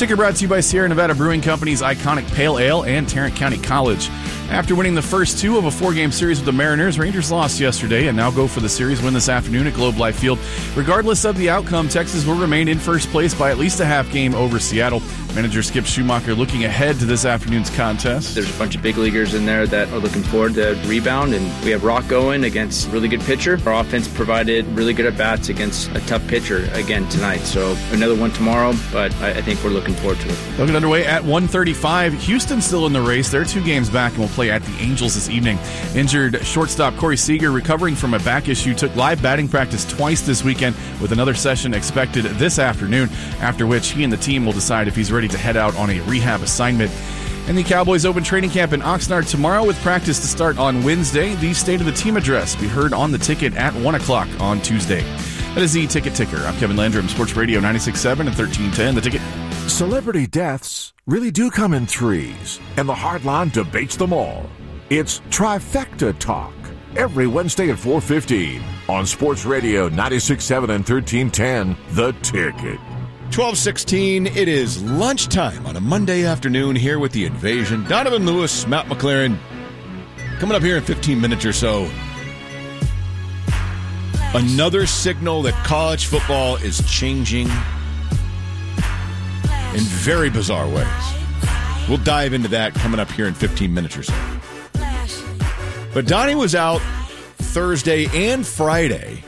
Ticker brought to you by Sierra Nevada Brewing Company's iconic Pale Ale and Tarrant County College. After winning the first two of a four-game series with the Mariners, Rangers lost yesterday and now go for the series win this afternoon at Globe Life Field. Regardless of the outcome, Texas will remain in first place by at least a half game over Seattle. Manager Skip Schumacher looking ahead to this afternoon's contest. There's a bunch of big leaguers in there that are looking forward to rebound, and we have Rock going against a really good pitcher. Our offense provided really good at-bats against a tough pitcher again tonight. So another one tomorrow, but I think we're looking forward to it. They'll get underway at 1:35. Houston's still in the race. They're 2 games back and will play at the Angels this evening. Injured shortstop Corey Seager, recovering from a back issue, took live batting practice twice this weekend with another session expected this afternoon, after which he and the team will decide if he's ready to head out on a rehab assignment. And the Cowboys open training camp in Oxnard tomorrow with practice to start on Wednesday. The State of the Team address be heard on the Ticket at 1 o'clock on Tuesday. That is the Ticket Ticker. I'm Kevin Landrum, Sports Radio 96.7 and 1310. The Ticket. Celebrity deaths really do come in threes, and the Hardline debates them all. It's Trifecta Talk every Wednesday at 4:15 on Sports Radio 96.7 and 1310. The Ticket. 12:16, it is lunchtime on a Monday afternoon here with the Invasion. Donovan Lewis, Matt McLaren, coming up here in 15 minutes or so. Another signal that college football is changing in very bizarre ways. We'll dive into that coming up here in 15 minutes or so. But Donnie was out Thursday and Friday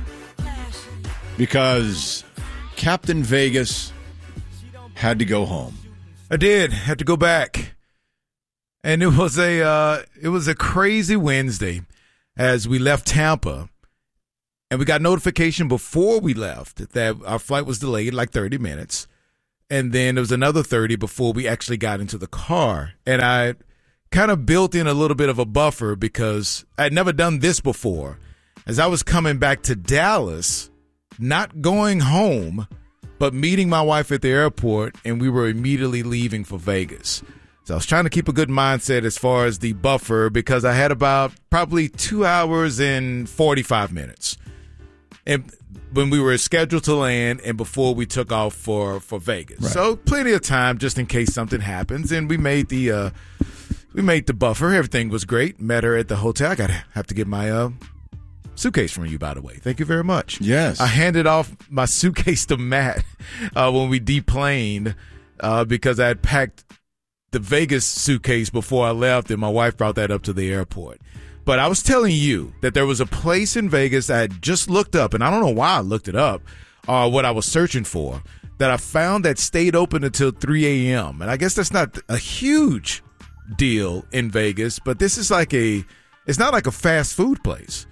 because Captain Vegas had to go home. I did. Had to go back. And it was a crazy Wednesday as we left Tampa. And we got notification before we left that our flight was delayed like 30 minutes. And then there was another 30 before we actually got into the car. And I kind of built in a little bit of a buffer because I'd never done this before. As I was coming back to Dallas, not going home, but meeting my wife at the airport, and we were immediately leaving for Vegas. So I was trying to keep a good mindset as far as the buffer because I had about probably 2 hours and 45 minutes. And when we were scheduled to land and before we took off for Vegas. Right. So plenty of time just in case something happens. And we made the buffer. Everything was great. Met her at the hotel. I have to get my suitcase from you, by the way. Thank you very much. Yes. I handed off my suitcase to Matt when we deplaned because I had packed the Vegas suitcase before I left, and my wife brought that up to the airport. But I was telling you that there was a place in Vegas I had just looked up, and I don't know why I looked it up, what I was searching for, that I found that stayed open until 3 a.m. And I guess that's not a huge deal in Vegas, but this is it's not like a fast food place.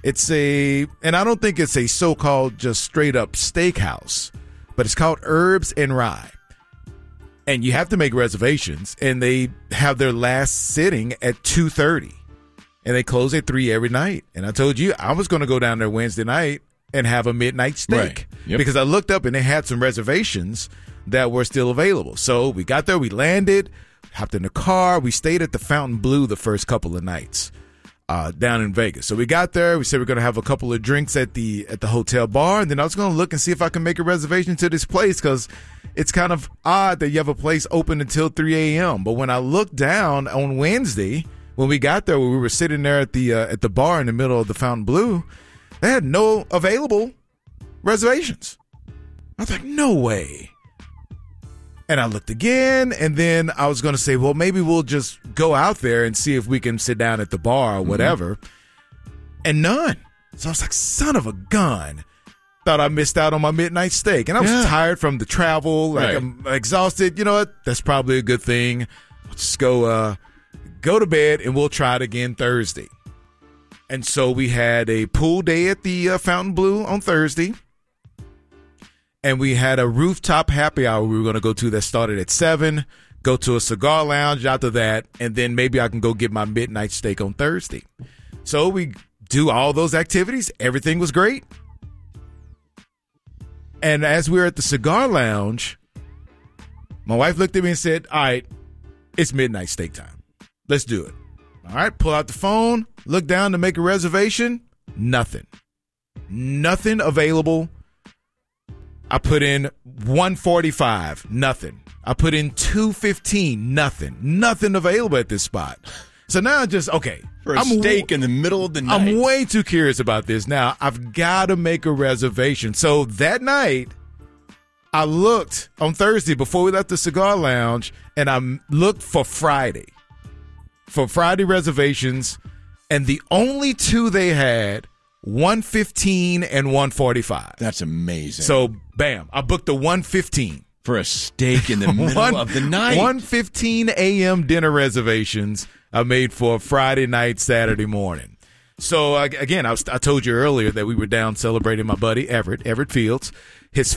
And I don't think it's a so-called just straight up steakhouse, but it's called Herbs and Rye. And you have to make reservations, and they have their last sitting at 2:30. And they close at 3 every night. And I told you I was going to go down there Wednesday night and have a midnight steak. Right. Yep. Because I looked up and they had some reservations that were still available. So we got there, we landed, hopped in the car. We stayed at the Fontainebleau the first couple of nights down in Vegas. So we got there. We said we're going to have a couple of drinks at the hotel bar. And then I was going to look and see if I can make a reservation to this place because it's kind of odd that you have a place open until 3 a.m. But when I looked down on Wednesday, when we got there, we were sitting there at the bar in the middle of the Fontainebleau, they had no available reservations. I was like, no way. And I looked again, and then I was going to say, well, maybe we'll just go out there and see if we can sit down at the bar or whatever. Mm-hmm. And none. So I was like, son of a gun. Thought I missed out on my midnight steak. And I was tired from the travel. Like, I'm exhausted. You know what? That's probably a good thing. I'll just go to bed, and we'll try it again Thursday. And so we had a pool day at the Fontainebleau on Thursday. And we had a rooftop happy hour we were going to go to that started at 7, go to a cigar lounge after that, and then maybe I can go get my midnight steak on Thursday. So we do all those activities. Everything was great. And as we were at the cigar lounge, my wife looked at me and said, all right, it's midnight steak time. Let's do it. All right, pull out the phone, look down to make a reservation. Nothing available. I put in 145, nothing. I put in $2.15. Nothing available at this spot. So now For a steak in the middle of the night. I'm way too curious about this. Now, I've got to make a reservation. So that night, I looked on Thursday before we left the cigar lounge, and I looked for Friday reservations, and the only two they had, 1:15 and 1:45. That's amazing. So, bam, I booked the 1:15. For a steak in the middle of the night. 1:15 a.m. dinner reservations I made for Friday night, Saturday morning. So, again, I told you earlier that we were down celebrating my buddy Everett Fields, his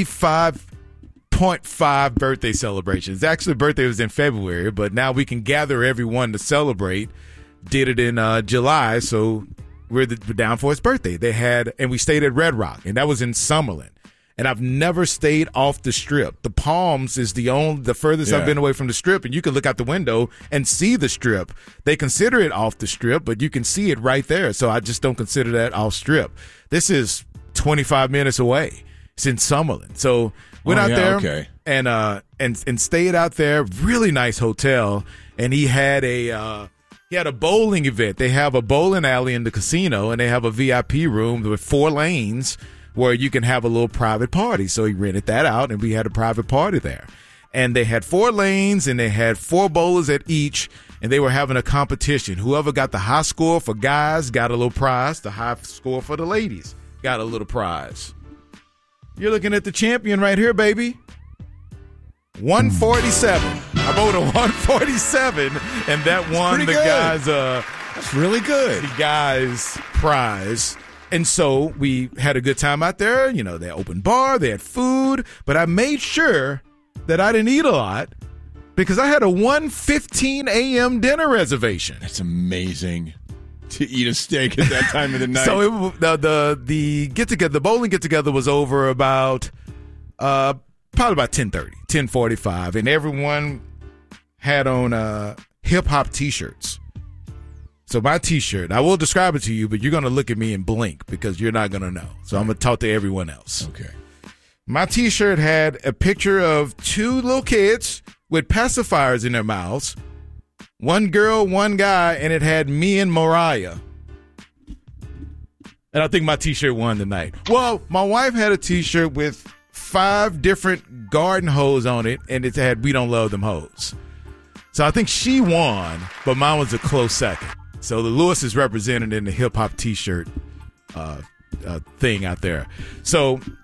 55.5 birthday celebration. His actual birthday was in February, but now we can gather everyone to celebrate. Did it in July, so we're down for his birthday. And we stayed at Red Rock, and that was in Summerlin. And I've never stayed off the Strip. The Palms is the furthest I've been away from the Strip, and you can look out the window and see the Strip. They consider it off the Strip, but you can see it right there. So I just don't consider that off Strip. This is 25 minutes away. It's in Summerlin. So went out there and stayed out there. Really nice hotel. And he had a bowling event. They have a bowling alley in the casino, and they have a VIP room with 4 lanes where you can have a little private party. So he rented that out, and we had a private party there. And they had 4 lanes, and they had 4 bowlers at each, and they were having a competition. Whoever got the high score for guys got a little prize. The high score for the ladies got a little prize. You're looking at the champion right here, baby. 147. I voted a 147, and that won the guys. That's really good. The guys' prize. And so we had a good time out there. You know, they had open bar, they had food, but I made sure that I didn't eat a lot because I had a 1:15 a.m. dinner reservation. That's amazing to eat a steak at that time of the night. So the get-together, the bowling get-together was over about probably about 10:30, 10:45, and everyone had on hip-hop T-shirts. So my T-shirt, I will describe it to you, but you're going to look at me and blink because you're not going to know. So I'm going to talk to everyone else. Okay. My T-shirt had a picture of 2 little kids with pacifiers in their mouths, 1 girl, 1 guy, and it had me and Mariah. And I think my T-shirt won tonight. Well, my wife had a T-shirt with 5 different garden hose on it, and it had "We Don't Love Them Hoes." So I think she won, but mine was a close second. So the Lewis is represented in the hip-hop T-shirt thing out there. So